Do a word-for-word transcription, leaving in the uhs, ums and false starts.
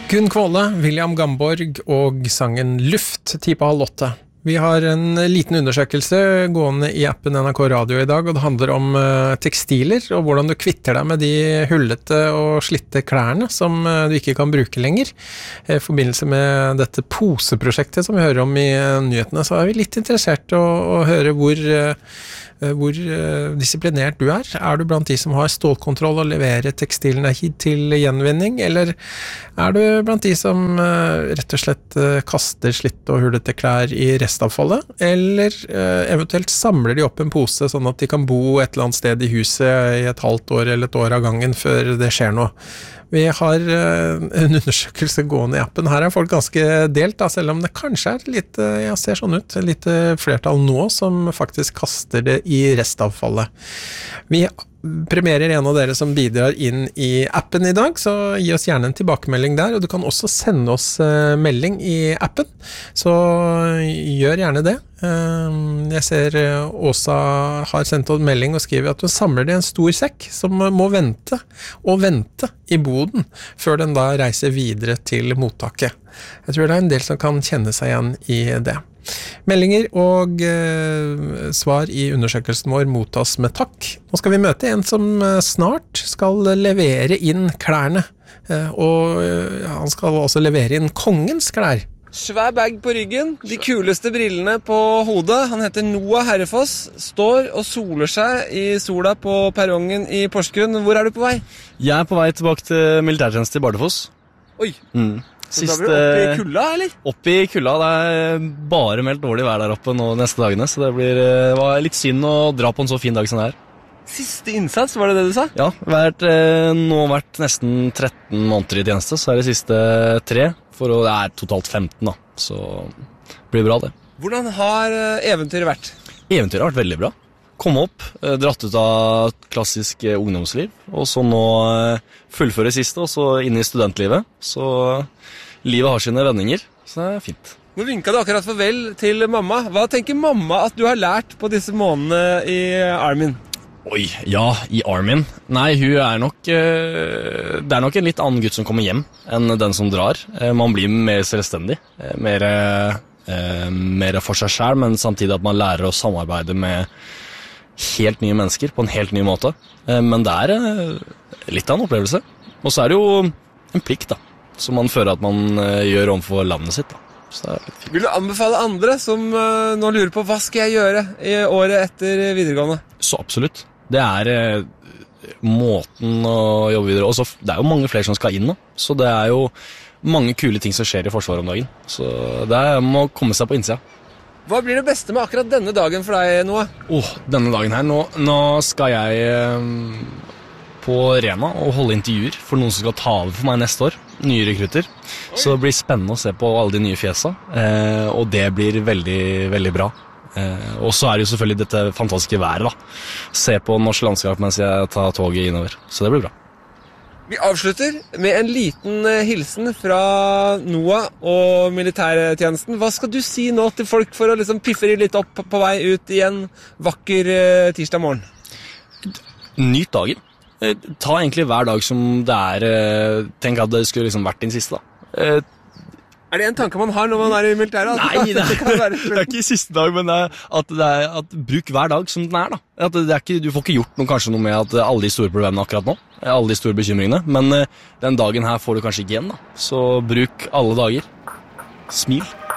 Gunn Kvåle, William Gamborg og sangen Luft, ti på halv åtte. Vi har en liten undersøkelse gående i appen N R K Radio i dag, og det handler om uh, tekstiler, og hvordan du kvitter deg med de hullete og slitte klærne som uh, du ikke kan bruke lenger. I forbindelse med dette poseprosjektet som vi hører om i uh, nyhetene, så er vi litt interessert å, å høre hvor... Uh, hvor uh, disiplinert du er. Er du blant de som har stålkontroll og leverer tekstilene hit til gjenvinning, eller er du blant de som uh, rett og slett uh, kaster slitt og hullete klær i restavfallet, eller uh, eventuelt samler de opp en pose sånn at de kan bo et eller annet sted i huset i et halvt år eller et år av gangen før det skjer noe? Vi har uh, en undersøkelse gående i appen. Her er folk ganske delt, da, selv om det kanskje er litt, uh, jeg ser sånn ut, litt uh, flertall nå som faktisk kaster det i restavfallet. Vi premierer en av dere som bidrar inn i appen i dag, så gi oss gjerne en tilbakemelding der, og du kan også sende oss uh, melding i appen, så gjør gjerne det. Uh, jeg ser uh, Åsa har sendt en melding og skriver at hun samler det i en stor sekk som må vente og vente i boden før den da reiser videre til mottaket. Jeg tror det er en del som kan kjenne seg igjen i det. Meldinger og eh, svar i undersøkelsen vår mottas med takk. Nå skal vi møte en som eh, snart skal levere inn klærne, eh, og eh, han skal også levere inn kongens klær. Svær bag på ryggen, de kuleste brillene på hodet. Han heter Noah Herrefoss, står og soler seg i sola på perrongen i Porsgrunn. Hvor er du på vei? Jeg er på vei tilbake til militærtjeneste i Bardufoss. Oi, mm. Så da blir du oppe i kulda, eller? Oppe i kulda, det er bare meldt dårlig vær der oppe nå neste dagene, så det blir, det var litt synd å dra på en så fin dag som det er. Siste innsats, var det det du sa? Ja, vært, nå har vært nesten tretten måneder i tjeneste, så er det siste tre, for det er totalt femten da, så det blir bra det. Hvordan har eventyret vært? Eventyret har vært veldig bra. Kom opp, dratt ut av klassisk ungdomsliv, og så nå fullføre siste, og så inn i studentlivet. Så livet har sine vendinger, så det er fint. Nå vinket du akkurat farvel til mamma. Hva tenker mamma at du har lært på disse månedene i Armin? Oi, ja, i Armin. Nei, hun er nok, det er nok en litt annen gutt som kommer hjem enn den som drar. Man blir mer selvstendig, mer, mer for seg selv, men samtidig at man lærer å samarbeide med helt nye mennesker på en helt ny måte. Men det er litt av en opplevelse. Og så er det jo en plikt da, som man føler at man gjør overfor landet sitt da. Så det er litt fint. Vil du anbefale andre som nå lurer på hva skal jeg gjøre i året etter videregående? Så absolutt. Det er måten å jobbe videre. Også, det er jo mange flere som skal inn nå, så det er jo mange kule ting som skjer i Forsvaret om dagen. Så det er, må komme seg på innsida. Hva blir det beste med akkurat denne dagen for deg, Noah? Oh, denne dagen her, nå, nå skal jeg eh, på Rena og holde intervjuer for noen som skal ta over for meg neste år, nye rekrutter. Så det blir spennende å se på alle de nye fjesa, eh, og det blir veldig, veldig bra. Eh, og så er det jo selvfølgelig dette fantastiske været da. Se på norsk landskap mens jeg tar toget innover, så det blir bra. Vi avslutter med en liten hilsen fra Noah og militærtjenesten. Hva skal du si nå til folk for å liksom piffe litt opp på vei ut i en vakker tirsdag morgen? Nyt dagen. Ta egentlig hver dag som det er. Tenk at det skulle liksom vært din siste da. Er det en tanke man har når man er i militæret? Nei, det er, det er ikke siste dag, men det er at, det er at bruk hver dag som den er da. At det er ikke, du får ikke gjort noe, kanskje noe med at alle de store problemene akkurat nå, alle de store bekymringene, men den dagen her får du kanskje ikke igjen da. Så bruk alle dager. Smil.